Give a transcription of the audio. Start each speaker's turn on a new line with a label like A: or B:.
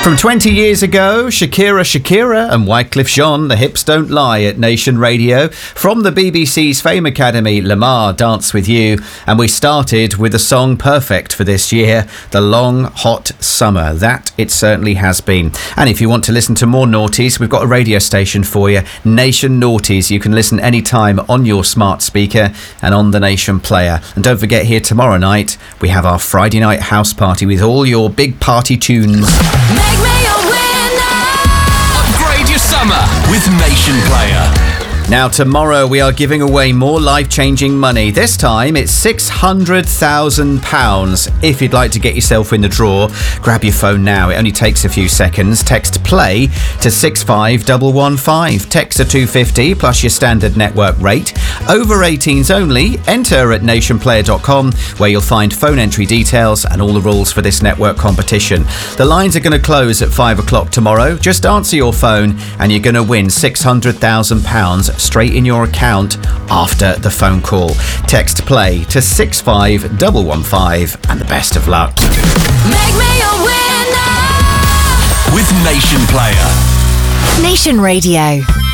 A: From 20 years ago, Shakira and Wyclef Jean, The Hips Don't Lie at Nation Radio. From the BBC's Fame Academy, Lamar, Dance With You. And we started with a song perfect for this year, The Long Hot Summer. That it certainly has been. And if you want to listen to more Naughties, we've got a radio station for you, Nation Naughties. You can listen anytime on your smart speaker and on the Nation player. And don't forget, here tomorrow night, we have our Friday night house party with all your big party tunes.
B: Make me a winner.
C: Upgrade your summer with Nation Player.
A: Now, tomorrow we are giving away more life-changing money. This time it's £600,000. If you'd like to get yourself in the draw, grab your phone now. It only takes a few seconds. Text PLAY to 65115. Text to 250 plus your standard network rate. Over 18s only. Enter at nationplayer.com, where you'll find phone entry details and all the rules for this network competition. The lines are going to close at 5 o'clock tomorrow. Just answer your phone and you're going to win £600,000 straight in your account after the phone call. Text PLAY to 65115 and the best of luck.
B: Make me a winner.
C: With Nation Player.
D: Nation Radio.